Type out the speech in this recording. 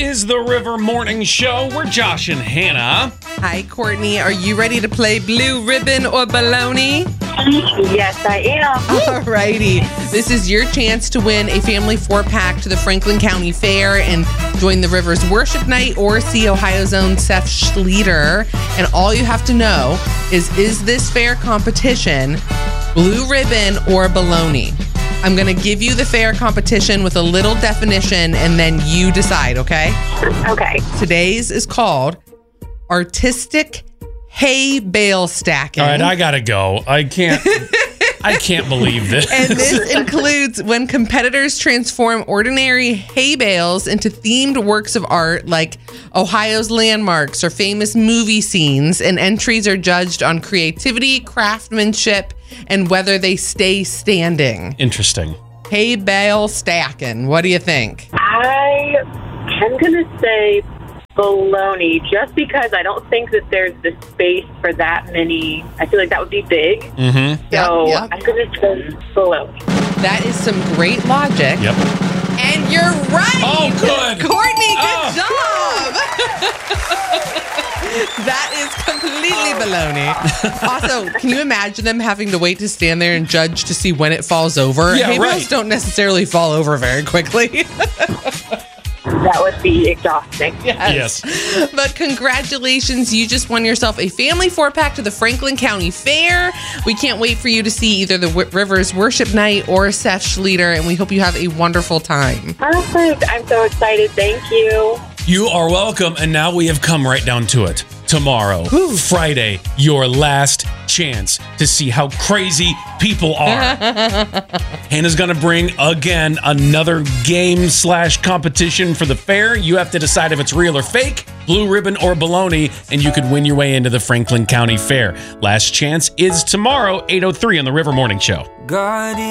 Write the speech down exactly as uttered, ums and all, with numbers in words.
is the River Morning Show. We're Josh and Hannah. Hi, Courtney. Are you ready to play Blue Ribbon or Baloney? Yes, I am. Alrighty. This is your chance to win a family four-pack to the Franklin County Fair and join the Rivers Worship Night or see Ohio's own Seth Schlueter. And all you have to know is, is this fair competition Blue Ribbon or Baloney? I'm going to give you the fair competition with a little definition, and then you decide, okay? Okay. Today's is called Artistic Hay Bale Stacking. All right, I gotta go. I can't. I can't believe this. And this includes when competitors transform ordinary hay bales into themed works of art like Ohio's landmarks or famous movie scenes, and entries are judged on creativity, craftsmanship, and whether they stay standing. Interesting. Hay bale stacking. What do you think? I am going to say baloney, just because I don't think that there's the space for that many. I feel like that would be big. Mm-hmm. So Yep, yep. I'm going to say baloney. That is some great logic. Yep. And you're right. Oh, good. Courtney, good Oh. job. That is completely baloney. Also, can you imagine them having to wait to stand there and judge to see when it falls over? Yeah, Hay bales right. don't necessarily fall over very quickly. That would be exhausting. Yes. But congratulations, you just won yourself a family four-pack to the Franklin County Fair. We can't wait for you to see either the w- Rivers Worship Night or Seth Schlueter, and we hope you have a wonderful time. Perfect. I'm so excited. Thank you. You are welcome. And now we have come right down to it. Tomorrow, Friday, your last chance to see how crazy people are. Hannah's going to bring, again, another game slash competition for the fair. You have to decide if it's real or fake, blue ribbon or baloney, and you could win your way into the Franklin County Fair. Last chance is tomorrow, eight oh three on the River Morning Show. Guardian.